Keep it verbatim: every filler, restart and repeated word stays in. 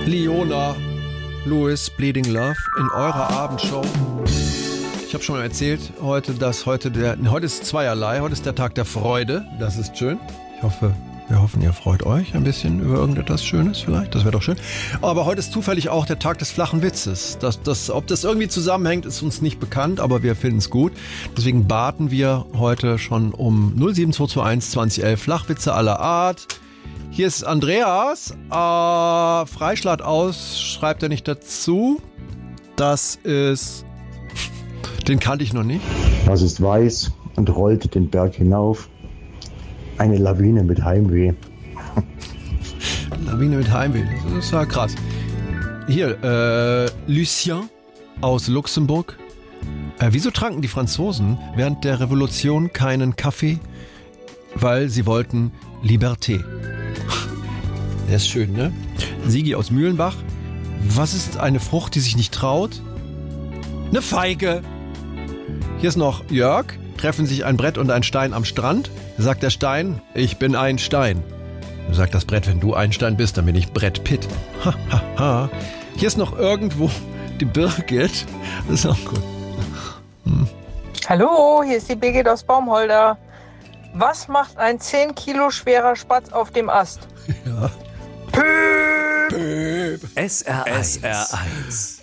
Leona Lewis, Bleeding Love in eurer Abendshow. Ich habe schon mal erzählt heute, dass heute der, heute ist zweierlei. Heute ist der Tag der Freude. Das ist schön. Ich hoffe, wir hoffen, ihr freut euch ein bisschen über irgendetwas Schönes vielleicht. Das wäre doch schön. Aber heute ist zufällig auch der Tag des flachen Witzes. Das, das, ob das irgendwie zusammenhängt, ist uns nicht bekannt, aber wir finden es gut. Deswegen baten wir heute schon um null sieben zwei zwei eins zwanzig elf Flachwitze aller Art. Hier ist Andreas. Äh, Freischlag aus, schreibt er nicht dazu. Das ist... Den kannte ich noch nicht. Das ist weiß und rollt den Berg hinauf. Eine Lawine mit Heimweh. Lawine mit Heimweh, das ist ja krass. Hier, äh, Lucien aus Luxemburg. Äh, wieso tranken die Franzosen während der Revolution keinen Kaffee? Weil sie wollten Liberté. Der ist schön, ne? Sigi aus Mühlenbach. Was ist eine Frucht, die sich nicht traut? Eine Feige. Hier ist noch Jörg. Treffen sich ein Brett und ein Stein am Strand. Sagt der Stein, ich bin ein Stein. Sagt das Brett, wenn du ein Stein bist, dann bin ich Brett Pitt. Ha, ha, ha. Hier ist noch irgendwo die Birgit. Das ist auch gut. Hm. Hallo, hier ist die Birgit aus Baumholder. Was macht ein zehn Kilo schwerer Spatz auf dem Ast? Ja. Püp. Püp. S R eins. S R eins.